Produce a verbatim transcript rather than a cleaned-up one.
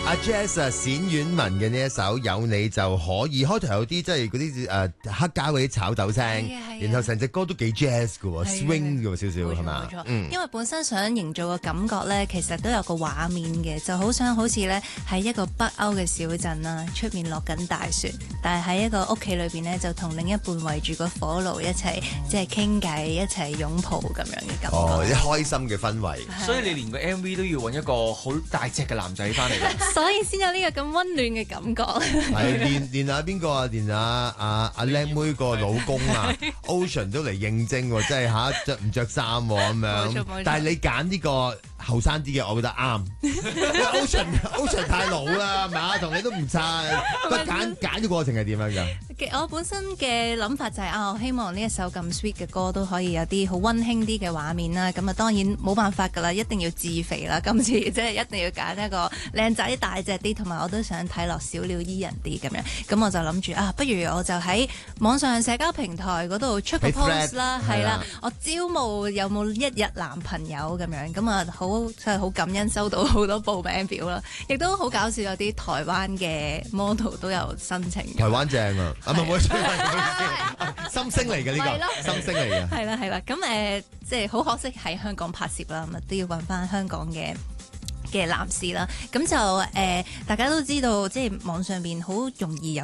阿 Jazz 啊，冼婉文嘅呢一首有你就可以，開頭有啲即係嗰啲誒黑膠嗰啲炒豆聲，然後成隻歌都幾 jazz 嘅喎 ，swing 嘅少少係嘛？ 嗯，因為本身想營造個感覺咧，其實都有個畫面嘅，就好想好似咧喺一個北歐嘅小鎮啦，出面落緊大雪，但係喺一個屋企裏邊咧，就同另一半圍住個火爐一齊即係傾偈，一齊擁抱咁樣嘅感覺。 哦，一開心嘅氛圍。 所以你連個 M V 都要揾一個好大隻嘅男仔翻嚟。 所以先有呢個咁溫暖嘅感覺。 係連連阿邊個啊，連阿阿阿靚妹個老公啊，Ocean 都嚟應徵喎，即係嚇着唔着衫喎咁樣。但係你揀呢個後生啲嘅，我覺得啱。Ocean Ocean 太老啦，係嘛？同你都唔差。個揀揀嘅過程係點樣㗎？ 我本身嘅諗法就係、是、啊，我希望呢一首咁 sweet 嘅歌都可以有啲好溫馨啲嘅畫面啦。咁啊，當然冇辦法㗎啦，一定要自肥啦。今次即係一定要揀一個靚仔大隻啲，同埋我都想睇落小鳥依人啲咁樣。咁我就諗住啊，不如我就喺網上社交平台嗰度出個 post 啦，係啦，我招募有冇一日男朋友咁樣。咁啊，好真係好感恩收到好多報名表啦，亦都好搞笑，有啲台灣嘅 model 都有申請。 台灣正啊！啊唔係，唔好意思，心聲嚟嘅呢個，心聲嚟嘅。 係啦係啦，咁誒，即係好可惜喺香港拍攝啦，咁啊都要揾翻香港嘅嘅男士啦。咁就誒、呃，大家都知道，即係網上邊好容易有